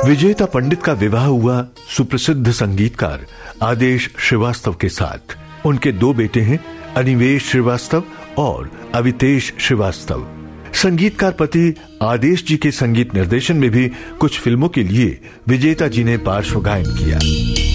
विजेता पंडित का विवाह हुआ सुप्रसिद्ध संगीतकार आदेश श्रीवास्तव के साथ। उनके 2 बेटे हैं, अनिवेश श्रीवास्तव और अवितेश श्रीवास्तव। संगीतकार पति आदेश जी के संगीत निर्देशन में भी कुछ फिल्मों के लिए विजेता जी ने पार्श्व गायन किया।